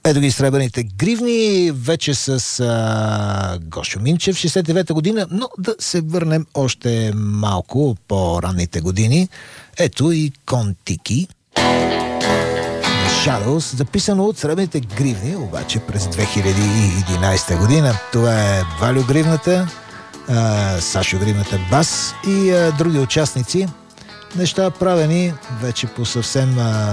Ето ги Сребърните гривни, вече с Гошо Минчев, 69-та година, но да се върнем още малко по ранните години. Ето и Кон-Тики, Shadows, записано от Сребърните гривни, обаче през 2011 година. Това е Валю Гривната, Сашо Гривната бас и други участници. Неща правени вече по съвсем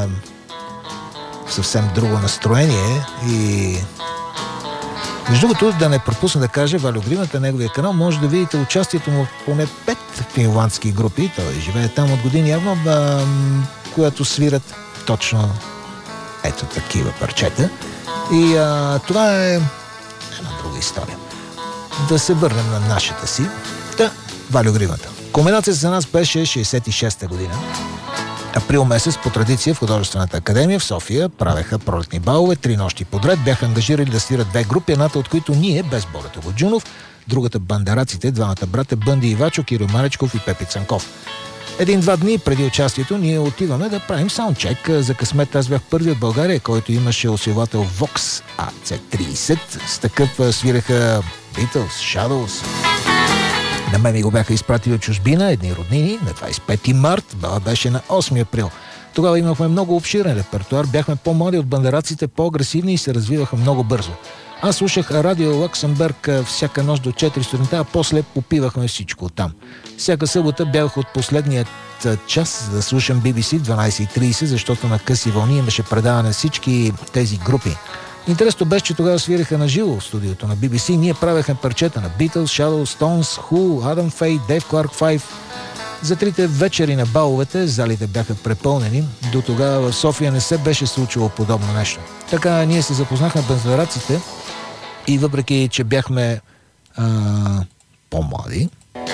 друго настроение и между другото, да не пропусна да кажа, Валю Гривната, неговия канал, може да видите участието му в поне 5 финландски групи, той живее там от години явно, които свират точно ето такива парчета. И това е една друга история. Да се върнем на нашата си. Валю Гривната. Кулминацията за нас беше 66-та година. Април месец по традиция в Художествената академия в София правеха пролетни балове, 3 нощи подред. Бяха ангажирали да свират 2 групи, едната от които ние, без Борето Годжунов, другата бандераците, двамата брата Бънди Ивачо, Кирил Малечков и Пепи Цанков. 1-2 дни преди участието ние отиваме да правим саундчек. За късмет аз бях първи от България, който имаше усилвател Vox AC30. С такъв свиреха Beatles, Shadows. На мен ми го бяха изпратили от чужбина, едни роднини, на 25 март, бала беше на 8 април. Тогава имахме много обширен репертуар, бяхме по-млади от бандераците, по-агресивни и се развиваха много бързо. Аз слушах радио Лаксембърг всяка нощ до 4 сутринта, а после попивахме всичко оттам. Всяка събота бях от последният час за да слушам BBC в 12:30, защото на къси вълни имаше предаване всички тези групи. Интересно беше, че тогава свиреха на живо в студиото на BBC. Ние правехме парчета на Beatles, Shadows, Stones, Who, Adam Faye, Dave Clark 5. За 3 вечери на баловете залите бяха препълнени. До тогава в София не се беше случило подобно нещо. Така ние се запознахме бандераците и въпреки, че бяхме по-млади,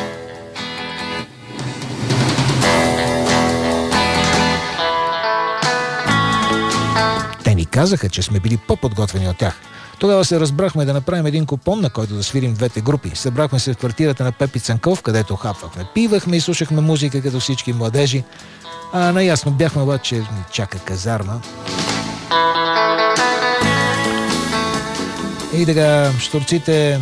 те ни казаха, че сме били по-подготвени от тях. Тогава се разбрахме да направим един купон, на който да свирим 2 групи. Събрахме се в квартирата на Пепи Цанков, където хапвахме, пивахме и слушахме музика като всички младежи. Наясно бяхме обаче, ни чака казарма. И така, щурците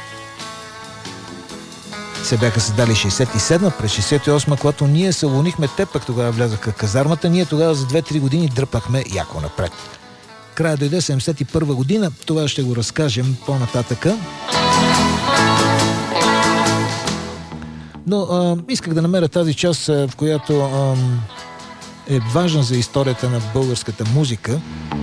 се бяха създали 67-ма, през 68-ма, когато ние се лунихме, те пък тогава влязаха в казармата, ние тогава за 2-3 години дръпнахме яко напред. Края дойде 71 година, това ще го разкажем по-нататъка. Но исках да намеря тази част, в която е важна за историята на българската музика.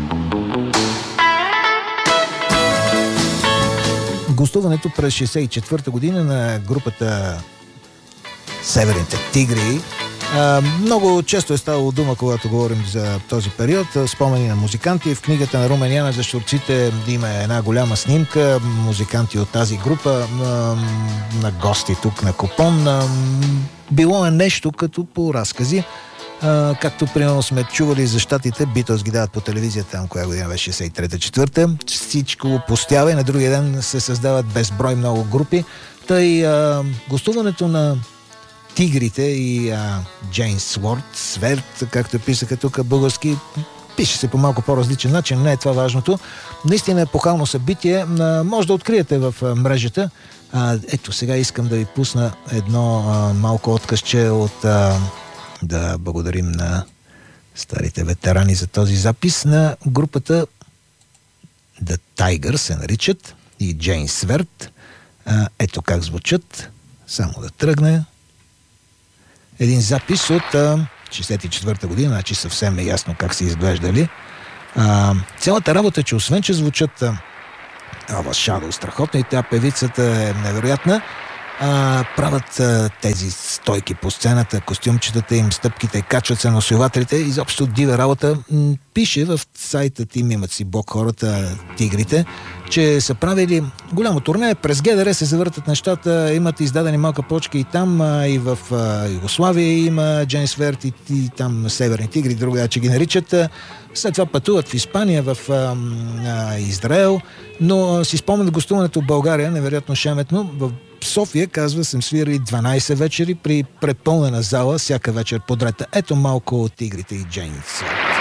Гостуването през 64-та година на групата Северните тигри. Много често е ставало дума, когато говорим за този период. Спомени на музиканти. В книгата на Румен Янев за щурците има една голяма снимка. Музиканти от тази група на гости тук на купон. Било е нещо като по разкази. Както примерно сме чували за щатите, Beatles ги дават по телевизията, там коя година беше 63-та-4-та. Всичко пустява и на другия ден се създават безброй много групи. Тъй гостуването на Тигрите и Джейн Сверт, както писаха тук български, пише се по малко по-различен начин, не е това важното. Наистина е епохално събитие, може да откриете в мрежата. Ето сега искам да ви пусна едно малко откъсче от да благодарим на старите ветерани за този запис на групата The Tiger се наричат и Джейн Сверт. Ето как звучат. Само да тръгне. Един запис от 64-та година, значи съвсем е ясно как са изглеждали. Цялата работа е, че освен, че звучат Shadow страхотно и тя певицата е невероятна, правят тези стойки по сцената, костюмчетата им, стъпките, качват се на усилвателите, изобщо дива работа. Пише в сайтът им, имат си блог хората, Тигрите, че са правили голямо турне, през ГДР се завъртат нещата, имат издадени малка почка и там, и в Югославия има Джейн Сверт и там Северни тигри, друга, че ги наричат. След това пътуват в Испания, в Израел, но си спомнят гостуването в България, невероятно шеметно. В София, казва, съм свирали 12 вечери при препълнена зала, всяка вечер подред. Ето малко от Тигрите и Джейн Сверт.